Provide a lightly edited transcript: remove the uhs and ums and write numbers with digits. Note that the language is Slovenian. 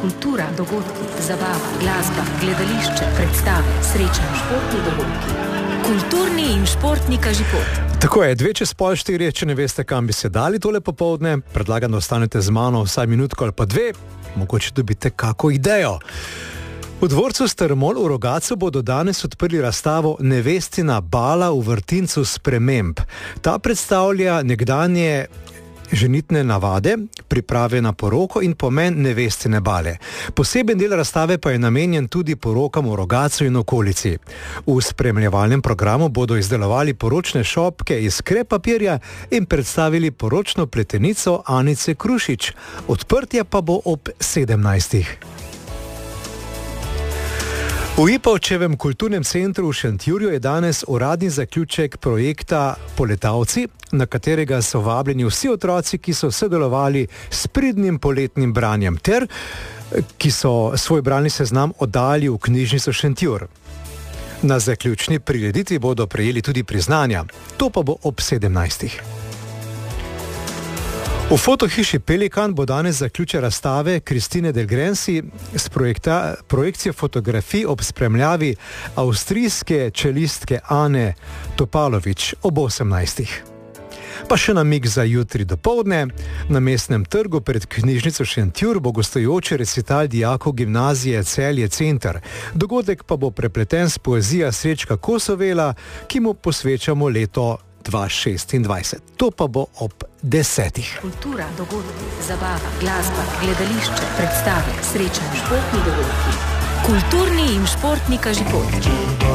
kultura, dogodki, zabava, glasba, gledališče, predstave, srečanja, športni dogodki. Kulturni in športni Kažipot. Tako je, 3:04, če ne veste, kam bi se dali tole popoldne, predlagam, da ostanete z mano vsaj minutko ali pa 2, mogoče dobite kako idejo. V dvorcu Strmol v Rogatcu bodo danes odprli razstavo Nevestina bala v vrtincu sprememb. Ta predstavlja nekdanje ženitne navade, priprave na poroko in pomen nevestine bale. Poseben del razstave pa je namenjen tudi porokam v Rogatcu in okolici. V spremljevalnem programu bodo izdelovali poročne šopke iz krepapirja in predstavili poročno pletenico Anice Krušič. Odprtje pa bo ob 17. V Ipavčevem kulturnem centru v Šentjurju je danes uradni zaključek projekta Poletavci, na katerega so vabljeni vsi otroci, ki so sodelovali s pridnim poletnim branjem ter ki so svoj bralni seznam oddali v knjižnico Šentjur. Na zaključni prireditvi bodo prejeli tudi priznanja, to pa bo ob 17. V fotohiši Pelikan bo danes zaključek razstave Kristine Del Grensi s projekcijo fotografij ob spremljavi avstrijske čelistke Ane Topalović ob 18. Pa še namig za jutri dopoldne. Na Mestnem trgu pred knjižnico Šentjur bo gostujoči recital dijakov gimnazije Celje Center. Dogodek pa bo prepleten s poezijo Srečka Kosovela, ki mu posvečamo leto 2026. To pa bo ob 10. Kultura, dogodki, zabava, glasba, gledališče, predstave, srečanja, športni dogodki. Kulturni in športni Kažipot.